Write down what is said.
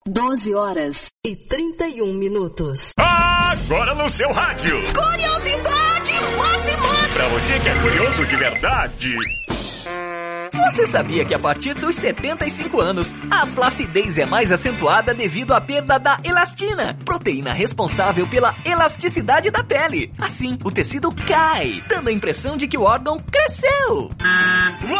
12h31. Agora no seu rádio. Curiosidade máxima. Pra você que é curioso de verdade. Você sabia que a partir dos 75 anos, a flacidez é mais acentuada devido à perda da elastina, proteína responsável pela elasticidade da pele. Assim, o tecido cai, dando a impressão de que o órgão cresceu.